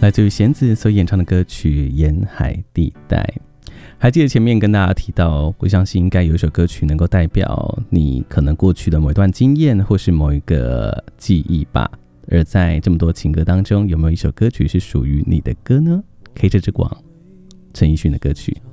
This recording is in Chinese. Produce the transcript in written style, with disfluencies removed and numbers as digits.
来自于弦子所演唱的歌曲《沿海地带》。还记得前面跟大家提到，我相信应该有一首歌曲能够代表你可能过去的某一段经验或是某一个记忆吧。而在这么多情歌当中，有没有一首歌曲是属于你的歌呢？ K 这之广，陈奕迅的歌曲。